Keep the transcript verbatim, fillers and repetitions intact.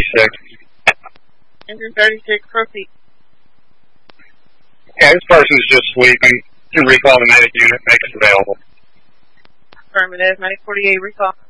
thirty-six. Engine thirty-six, proceed. Yeah, this person's just sleeping. To recall the medic unit, make it available. Affirmative, medic forty-eight, recall.